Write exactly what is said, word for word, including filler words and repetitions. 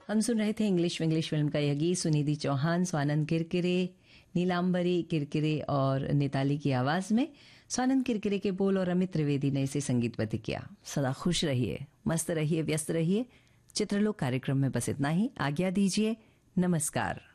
हम सुन रहे थे इंग्लिश विंग्लिश फिल्म का यह गीत सुनिधि चौहान, स्वानंद किरकिरे, नीलांबरी किरकिरे और निताली की आवाज में। स्वानंद किरकिरे के बोल और अमित त्रिवेदी ने इसे संगीतबद्ध किया। सदा खुश रहिए, मस्त रहिए, व्यस्त रहिए। चित्रलोक कार्यक्रम में बस इतना ही। आज्ञा दीजिए। नमस्कार।